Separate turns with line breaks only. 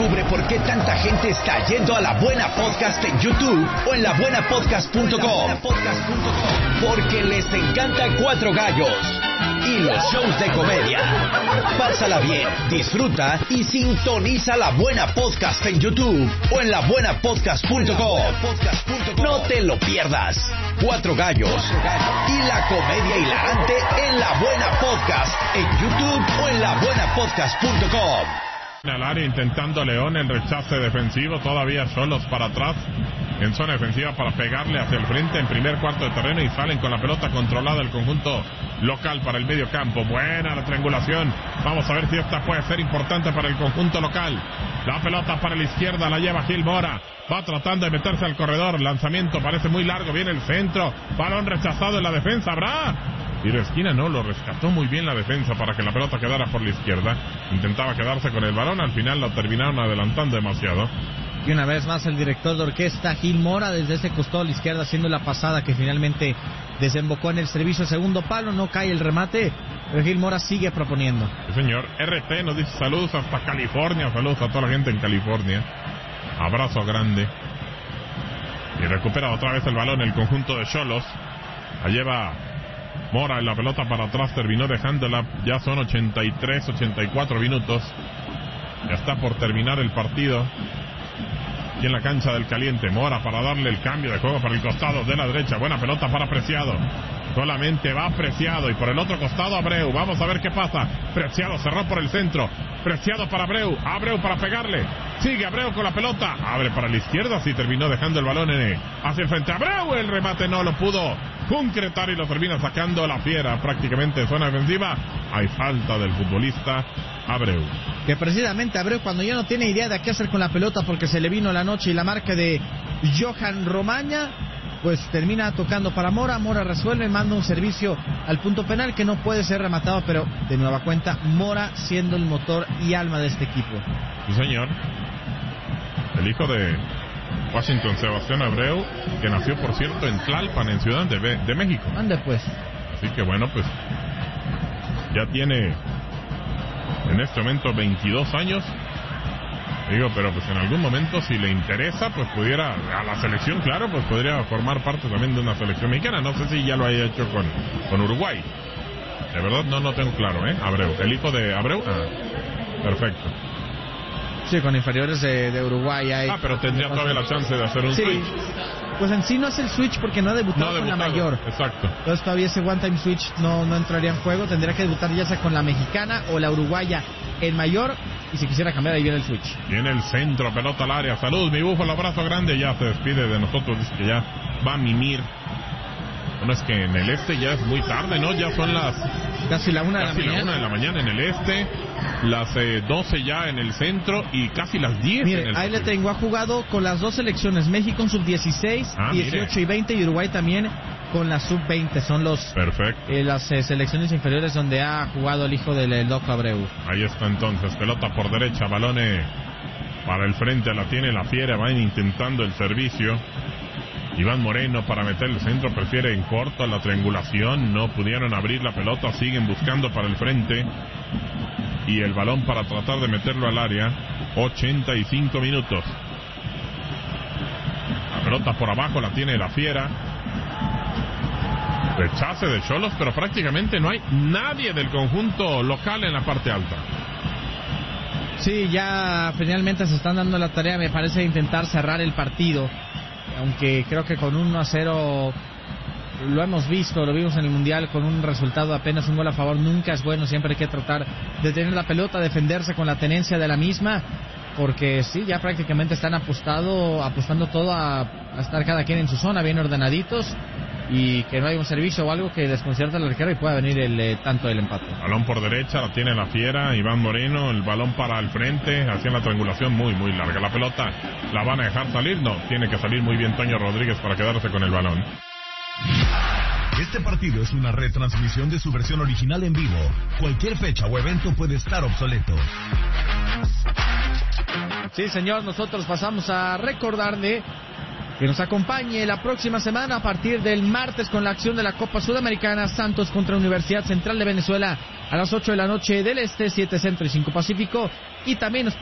Descubre por qué tanta gente está yendo a La Buena Podcast en YouTube o en labuenapodcast.com. Porque les encanta Cuatro Gallos y los shows de comedia. Pásala bien, disfruta y sintoniza La Buena Podcast en YouTube o en labuenapodcast.com. No te lo pierdas. Cuatro Gallos y la comedia hilarante en La Buena Podcast en YouTube o en labuenapodcast.com.
Al área intentando León el rechace defensivo, todavía solos para atrás en zona defensiva para pegarle hacia el frente en primer cuarto de terreno y salen con la pelota controlada el conjunto local para el medio campo. Buena la triangulación, vamos a ver si esta puede ser importante para el conjunto local. La pelota para la izquierda la lleva Gil Mora, va tratando de meterse al corredor, lanzamiento parece muy largo, viene el centro, balón rechazado en la defensa, ¿habrá? Tiro de esquina, no, lo rescató muy bien la defensa para que la pelota quedara por la izquierda. Intentaba quedarse con el balón, al final lo terminaron adelantando demasiado.
Y una vez más el director de orquesta Gil Mora desde ese costado a la izquierda haciendo la pasada que finalmente desembocó en el servicio segundo palo. No cae el remate, pero Gil Mora sigue proponiendo.
Sí, señor. RT nos dice saludos hasta California, saludos a toda la gente en California. Abrazo grande. Y recupera otra vez el balón el conjunto de Xolos. La lleva Mora en la pelota para atrás, terminó dejándola. Ya son 83, 84 minutos. Ya está por terminar el partido. Aquí en la cancha del Caliente, Mora para darle el cambio de juego para el costado de la derecha. Buena pelota para Preciado. Solamente va Preciado y por el otro costado Abreu. Vamos a ver qué pasa. Preciado cerró por el centro. Preciado para Abreu. Abreu para pegarle. Sigue Abreu con la pelota. Abre para la izquierda. Sí, terminó dejando el balón hacia el frente. Abreu, el remate no lo pudo concretar y lo termina sacando la Fiera prácticamente en zona defensiva. Hay falta del futbolista Abreu.
Que precisamente Abreu, cuando ya no tiene idea de qué hacer con la pelota porque se le vino la noche y la marca de Johan Romaña, pues termina tocando para Mora. Mora resuelve, manda un servicio al punto penal que no puede ser rematado, pero de nueva cuenta Mora siendo el motor y alma de este equipo.
Sí, señor. El hijo de Washington, Sebastián Abreu, que nació por cierto en Tlalpan, en Ciudad de México.
Ande pues.
Así que bueno, pues ya tiene en este momento 22 años. Digo, pero pues en algún momento si le interesa, pues pudiera, a la selección, claro, pues podría formar parte también de una selección mexicana. No sé si ya lo haya hecho con Uruguay. De verdad no tengo claro, Abreu, el hijo de Abreu. Perfecto.
Sí, con inferiores de Uruguay hay...
pero tendría todavía la chance de hacer un switch.
Pues en sí no es el switch porque no ha debutado con la mayor.
Exacto.
Entonces todavía ese one time switch no entraría en juego. Tendría que debutar ya sea con la mexicana o la uruguaya en mayor. Y si quisiera cambiar, ahí viene el switch.
Viene el centro, pelota al área. Saludos, mi búfalo, abrazo grande. Ya se despide de nosotros, dice que ya va a mimir. Bueno, es que en el este ya es muy tarde, ¿no? Ya son las...
Casi la 1 de la mañana.
La 1 de la mañana en el este, las 12 ya en el centro y casi las 10
mire,
en el
ahí le tengo, ha jugado con las dos selecciones, México en sub-16, 18 y 20, y Uruguay también con la sub-20. Son las selecciones inferiores donde ha jugado el hijo del Loco Abreu.
Ahí está entonces, pelota por derecha, balón para el frente, la tiene la Fiera, van intentando el servicio. Iván Moreno para meter el centro, prefiere en corto la triangulación, no pudieron abrir la pelota, siguen buscando para el frente y el balón para tratar de meterlo al área. 85 minutos. La pelota por abajo la tiene la Fiera. Rechace de Xolos, pero prácticamente no hay nadie del conjunto local en la parte alta.
Sí, ya finalmente se están dando la tarea, me parece, de intentar cerrar el partido. Aunque creo que con 1-0 lo hemos visto, lo vimos en el Mundial, con un resultado apenas un gol a favor nunca es bueno. Siempre hay que tratar de tener la pelota, defenderse con la tenencia de la misma, porque sí, ya prácticamente están apostando todo a estar cada quien en su zona, bien ordenaditos, y que no hay un servicio o algo que desconcierte al arquero y pueda venir el tanto del empate.
Balón por derecha, la tiene la Fiera, Iván Moreno, el balón para el frente, hacían la triangulación muy larga. La pelota la van a dejar salir, no, tiene que salir muy bien Toño Rodríguez para quedarse con el balón.
Este partido es una retransmisión de su versión original en vivo. Cualquier fecha o evento puede estar obsoleto.
Sí, señor, nosotros pasamos a recordarle que nos acompañe la próxima semana a partir del martes con la acción de la Copa Sudamericana, Santos contra Universidad Central de Venezuela a las 8 de la noche del Este, 7 Centro y 5 Pacífico, y también nos